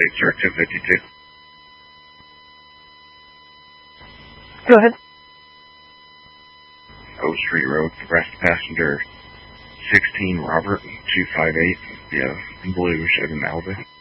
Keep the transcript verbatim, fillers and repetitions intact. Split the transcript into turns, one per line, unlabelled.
States Directive fifty-two.
Go ahead.
O Street Road, arrest passenger sixteen Robert two five eight, yeah, blue Chevy Malibu.